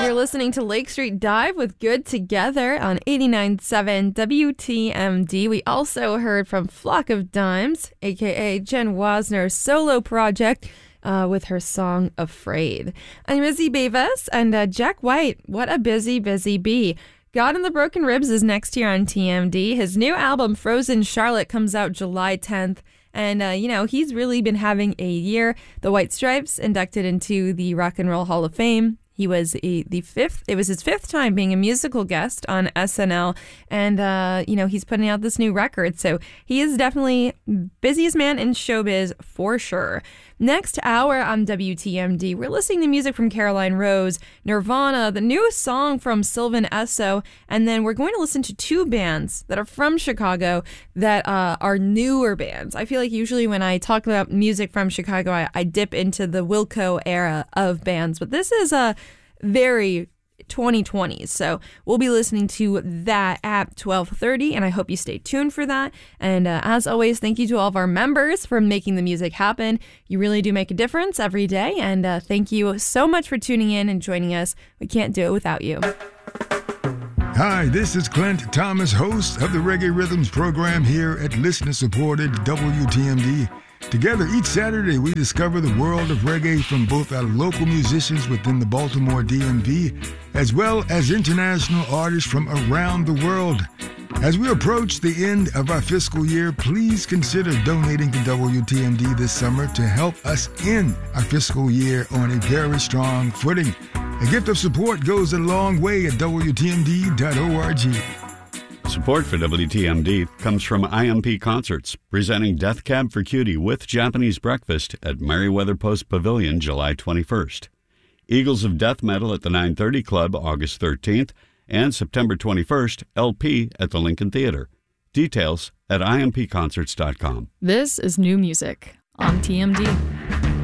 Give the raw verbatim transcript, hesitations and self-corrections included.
You're listening to Lake Street Dive with Good Together on eighty-nine point seven W T M D. We also heard from Flock of Dimes, a k a. Jen Wasner's solo project, uh, with her song Afraid. I'm Izzy Beavis, and uh, Jack White, what a busy, busy bee. God and the Broken Ribs is next year on T M D. His new album, Frozen Charlotte, comes out July tenth. And, uh, you know, he's really been having a year. The White Stripes inducted into the Rock and Roll Hall of Fame. He was a, the fifth, it was his fifth time being a musical guest on S N L. And, uh, you know, he's putting out this new record. So he is definitely busiest man in showbiz for sure. Next hour on W T M D, we're listening to music from Caroline Rose, Nirvana, the newest song from Sylvan Esso, and then we're going to listen to two bands that are from Chicago that uh, are newer bands. I feel like usually when I talk about music from Chicago, I, I dip into the Wilco era of bands, but this is a very twenty twenties. So we'll be listening to that at twelve thirty, and I hope you stay tuned for that. And uh, as always, thank you to all of our members for making the music happen. You really do make a difference every day, and uh, thank you so much for tuning in and joining us. We can't do it without you. Hi, this is Clint Thomas, host of the Reggae Rhythms program here at listener-supported W T M D. Together each Saturday, we discover the world of reggae from both our local musicians within the Baltimore D M V, as well as international artists from around the world. As we approach the end of our fiscal year, please consider donating to W T M D this summer to help us end our fiscal year on a very strong footing. A gift of support goes a long way at W T M D dot org. Support for W T M D comes from I M P Concerts, presenting Death Cab for Cutie with Japanese breakfast at Merriweather Post Pavilion July twenty-first. Eagles of Death Metal at the nine thirty Club August thirteenth, and September twenty-first, L P at the Lincoln Theater. Details at I M P concerts dot com. This is new music on T M D.